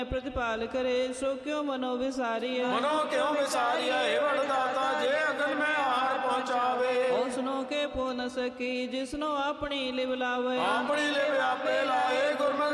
प्रतिपाल करे सो क्यों मनो विसारिया। मनो क्यों विसारिया हे वरदाता जे अगन में आहार पहुँचावे। उसनो के पो न सकी जिसनो अपनी लिव लावे। अपनी लिव आपे लाए गुरमुख